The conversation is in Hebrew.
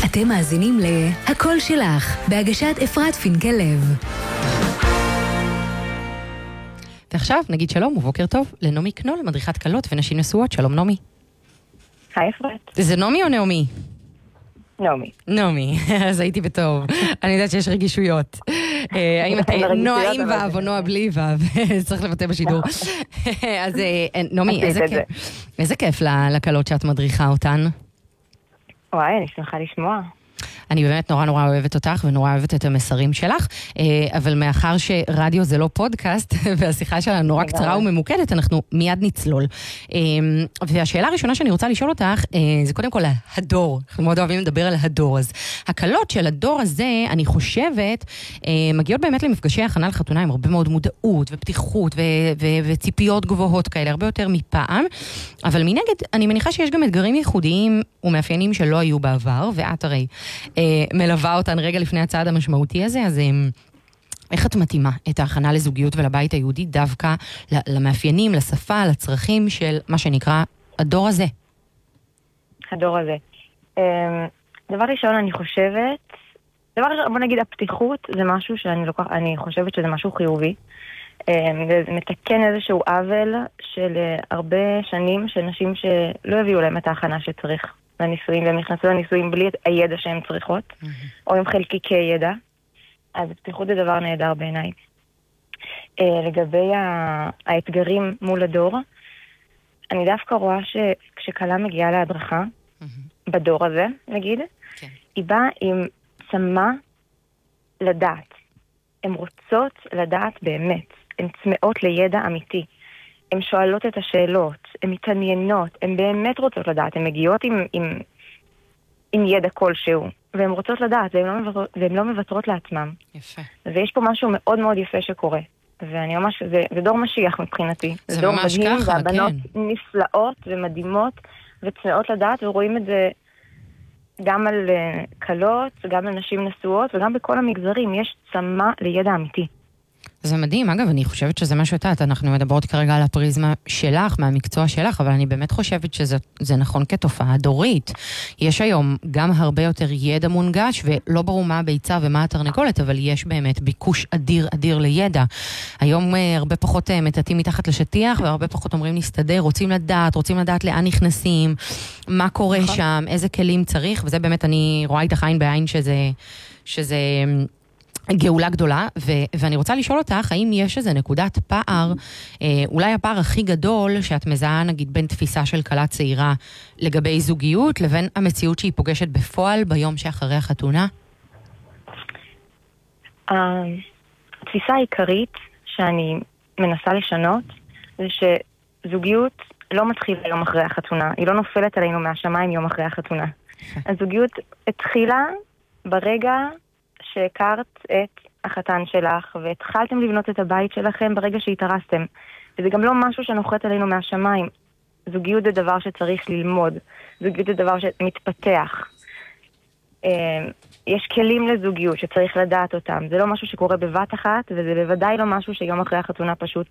אתם מאזינים ל"הכל שלך", בהגשת אפרת פינקל-לב. ועכשיו נגיד שלום ובוקר טוב לנעמי קנול, מדריכת קלות ונשים נשואות. שלום נעמי. היי אפרת. זה נעמי או נעמי? נעמי. נעמי, אז הייתי בטוב. אני יודעת שיש רגישויות. האם אתה נועה עם ואב או נועה בלי ואב? צריך לבטא בשידור. אז נעמי, איזה כיף לקלות שאת מדריכה אותן. וואי, אני שמחה לשמוע. אני באמת נורא אוהבת אותך ונורא אוהבת את המסרים שלך, אבל מאחר שרדיו זה לא פודקאסט, והשיחה שלנו נורא קצרה וממוקדת, אנחנו מיד נצלול. והשאלה הראשונה שאני רוצה לשאול אותך, זה קודם כל הדור. אנחנו מאוד אוהבים לדבר על הדור. אז הקלות של הדור הזה, אני חושבת, מגיעות באמת למפגשי הכנה לחתונה עם הרבה מאוד מודעות ופתיחות וציפיות גבוהות כאלה, הרבה יותר מפעם. אבל מנגד, אני מניחה שיש גם אתגרים ייחודיים ומאפיינים שלא היו בעבר, ואת הרי מלווה אותן רגע לפני הצעד המשמעותי הזה, אז איך את מתאימה את ההכנה לזוגיות ולבית היהודי דווקא למאפיינים, לשפה, לצרכים של מה שנקרא הדור הזה? הדור הזה. דבר ראשון, אני חושבת, בוא נגיד, הפתיחות זה משהו אני חושבת שזה משהו חיובי. זה מתקן איזשהו עוול של הרבה שנים של נשים שלא הביאו להם את ההכנה שצריך לנישואים, והם נכנסו לנישואים בלי את הידע שהם צריכות, או עם חלקיקי ידע. אז פתיחות זה דבר נהדר בעיניי. לגבי האתגרים מול הדור, אני דווקא רואה שכשקלה מגיעה להדרכה, בדור הזה, נגיד, היא באה עם צמא לדעת. הן רוצות לדעת באמת. הן צמאות לידע אמיתי. הן שואלות את השאלות, הן מתעניינות, הן באמת רוצות לדעת, הן מגיעות עם ידע כלשהו, והן רוצות לדעת, והן לא מוותרות לעצמם. יפה. ויש פה משהו מאוד מאוד יפה שקורה. ואני ממש, זה דור משיח מבחינתי. זה דור ממש מדהים, ככה, והבנות כן. נפלאות ומדהימות, וצמאות לדעת, ורואים את זה גם על קלות, גם על נשים נשואות, וגם בכל המגזרים. יש צמא לידע אמיתי. זה מדהים, אגב, אני חושבת שזה משהו שאת, אנחנו מדברות כרגע על הפריזמה שלך, מהמקצוע שלך, אבל אני באמת חושבת שזה נכון כתופעה דורית. יש היום גם הרבה יותר ידע מונגש, ולא ברור מה הביצה ומה התרנגולת, אבל יש באמת ביקוש אדיר לידע. היום הרבה פחות מטאטים מתחת לשטיח, והרבה פחות אומרים נסתדר, רוצים לדעת לאן נכנסים, מה קורה שם, איזה כלים צריך, וזה באמת אני רואה איתך עין בעין שזה גאולה גדולה, ואני רוצה לשאול אותך, האם יש איזה נקודת פער, אולי הפער הכי גדול שאת מזהה, נגיד, בין תפיסה של קלה צעירה לגבי זוגיות, לבין המציאות שהיא פוגשת בפועל ביום שאחרי החתונה? התפיסה העיקרית שאני מנסה לשנות, זה שזוגיות לא מתחילה יום אחרי החתונה, היא לא נופלת עלינו מהשמיים יום אחרי החתונה. הזוגיות התחילה ברגע שהכרת את החתן שלך, והתחלתם לבנות את הבית שלכם ברגע שהתארסתם. וזה גם לא משהו שנוחת עלינו מהשמיים. זוגיות זה דבר שצריך ללמוד. זוגיות זה דבר שמתפתח. יש כלים לזוגיות שצריך לדעת אותם. זה לא משהו שקורה בבת אחת, וזה בוודאי לא משהו שיום אחרי החתונה פשוט